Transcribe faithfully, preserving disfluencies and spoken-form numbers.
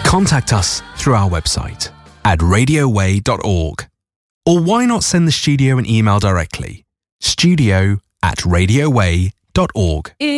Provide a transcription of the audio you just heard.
Contact us through our website at radio way dot org. Or why not send the studio an email directly? studio at radio way dot org.